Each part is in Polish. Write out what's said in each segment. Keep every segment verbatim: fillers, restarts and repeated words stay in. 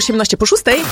osiemnaście po szóstej.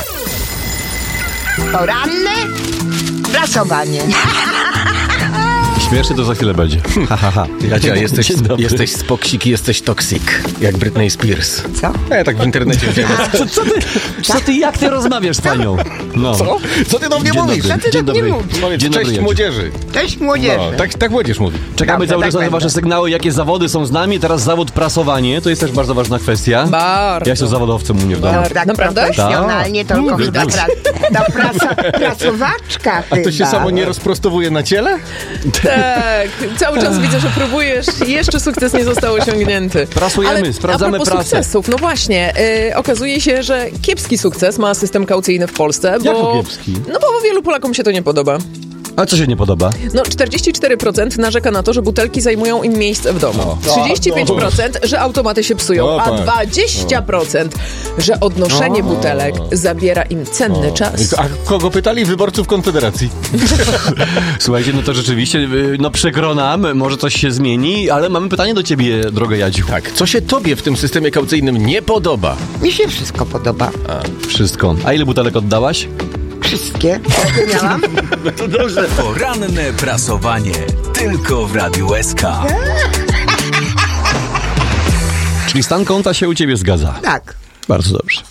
Poranne prasowanie. Śmiesznie to za chwilę będzie. Ha, ha, ha. Jadzia, jesteś, jesteś spoksiki, jesteś toksik. Jak Britney Spears. Co? Ja tak w internecie widziałem. Co, co, ty, co ty, jak ty rozmawiasz z panią? No. Co? Co ty do mnie Dzień mówisz? dobry. Co ty Dzień do mnie dobry. mówisz? Powiedz, Dzień dobry, cześć Jadziu. młodzieży. Cześć młodzieży. No, tak, tak młodzież mówi. Czekamy Dobrze, cały czas tak na będę. wasze sygnały, jakie zawody są z nami. Teraz zawód prasowanie, to jest też bardzo ważna kwestia. Bardzo. Ja jestem zawodowcem u mnie w domu. No, tak Naprawdę? profesjonalnie, Tak. tylko Lubię ta, być. pra, ta prasa, prasowaczka A to się chyba. samo nie rozprostowuje na ciele? Tak, cały czas widzę, że próbujesz. Jeszcze sukces nie został osiągnięty. Prasujemy, Ale sprawdzamy a propos prasę. sukcesów, no właśnie, y, okazuje się, że kiepski sukces ma system kaucyjny w Polsce, bo... Jako kiepski? No bo wielu Polakom się to nie podoba. A co się nie podoba? No czterdzieści cztery procent narzeka na to, że butelki zajmują im miejsce w domu. trzydzieści pięć procent, że automaty się psują, O, a tak. dwadzieścia procent, że odnoszenie butelek zabiera im cenny czas. A kogo pytali? Wyborców Konfederacji. Słuchajcie, no to rzeczywiście, y, no przykro nam, może coś się zmieni, ale mamy pytanie do ciebie, droga Jadziu. Tak, co się tobie w tym systemie kaucyjnym nie podoba? Mi się wszystko podoba. Wszystko. A ile butelek oddałaś? Wszystkie. Jakie miałam? To dobrze. Poranne prasowanie. Tylko w Radiu S K. Czyli stan konta się u ciebie zgadza. Tak. Bardzo dobrze.